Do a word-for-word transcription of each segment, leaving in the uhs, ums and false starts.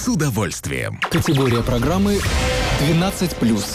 С удовольствием. Категория программы двенадцать плюс.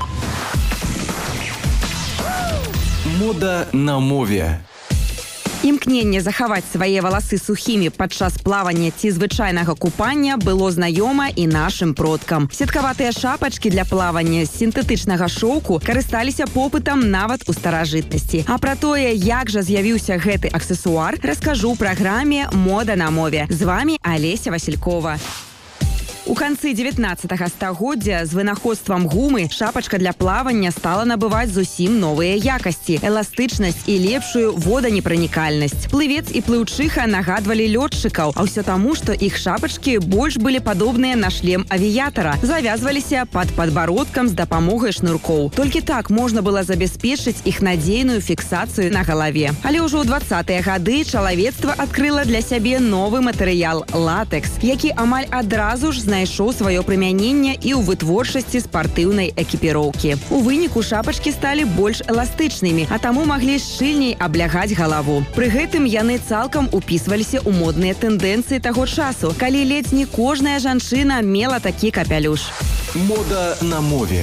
Мода на мове. Імкненне захаваць свае валасы сухімі падчас плавання ці звычайнага купання было знаёма і нашым продкам. Сеткаватыя шапачкі для плавання з сінтэтычнага шоўку карысталіся попытам нават у старажытнасці. А пра тое, як жа з'явіўся гэты аксесуар, раскажу ў праграме «Мода на мове». З вами Алеся Василькова. У канцы дзевятнаццатага стагоддзя з вынаходствам гумы шапачка для плавання стала набываць зусім новыя якасці, эластычнасць і лепшую воданепранікальнасць. Плывец і плыўчыха нагадвалі лётчыкаў, а ўсё таму, што іх шапачкі больш былі падобныя на шлем авіятара, завязваліся пад падбародкам з дапамогай шнуркоў. Толькі так можна было забяспечыць іх надзейную фіксацыю на галаве. Але ўжо ў дваццатыя гады чалавецтва адкрыла для сябе новы матэрыял – латэкс, які амаль адразу ж знайшоў сваё прымяненне і ў вытворчасці спартыўнай экіпіроўкі. У выніку шапачкі сталі больш эластычнымі, а таму маглі шчыльней аблягаць галаву. Пры гэтым яны цалкам упісваліся ў модныя тэндэнцыі таго часу, калі ледзь не кожная жанчына мела такі капялюш. Мода на мове.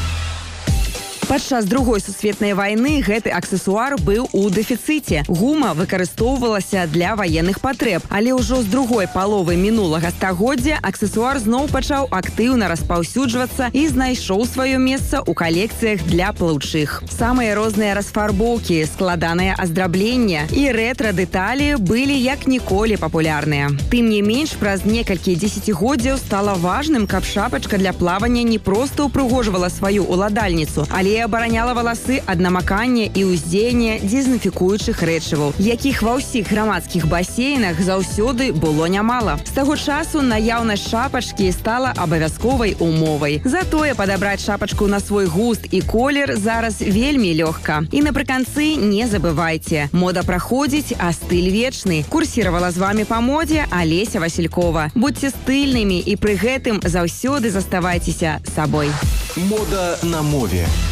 Падчас другой сусветнай вайны гэты аксесуар быў у дэфіцыце. Гума выкарыстоўвалася для ваенных патрэб, але ўжо з другой паловы мінулага стагоддзя аксесуар зноў пачаў актыўна распаўсюджвацца і знайшоў сваё месца ў калекцыях для плыўчых. Самыя розныя расфарбоўкі, складаныя аздрабленне і рэтра-дэталі былі як ніколі папулярныя. Тым не менш, праз некалькі дзесяцігоддзяў стала важным, каб шапачка для плавання не проста ўпрыгожвала сваю уладальніцу, але абараняла валасы ад намакання і ўздзеяння дезінфікуючых рэчываў, якіх ва ўсіх грамадскіх басейнах заўсёды было нямала. З таго часу наяўнасць шапачкі стала абавязковай умовай. Затое падабраць шапачку на свой густ і колер зараз вельмі лёгка. І напрыканцы не забывайце, мода праходзіць, а стыль вечны. Курсіравала з вами па модзе Алеся Василькова. Будьце стыльнымі і пры гэтым заўсёды заставайцеся сабой. Мода на мове.